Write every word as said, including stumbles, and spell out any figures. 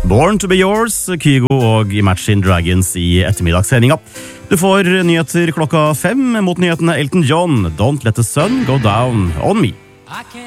Born to be yours, Kygo og Imagine Dragons i ettermiddagssendinga. Du får nyheter klokka fem mot nyhetene Elton John, Don't let the sun go down on me.